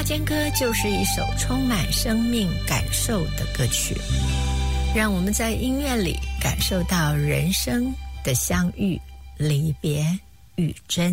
间歌就是一首充满生命感受的歌曲，让我们在音乐里感受到人生的相遇、离别与真。